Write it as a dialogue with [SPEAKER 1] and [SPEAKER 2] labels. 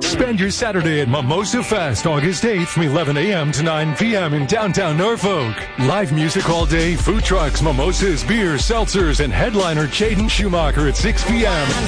[SPEAKER 1] Spend your Saturday at Mimosa Fest, August 8th from 11 a.m. to 9 p.m. in downtown Norfolk. Live music all day, food trucks, mimosas, beers, seltzers, and headliner Jaden Schumacher at 6 p.m.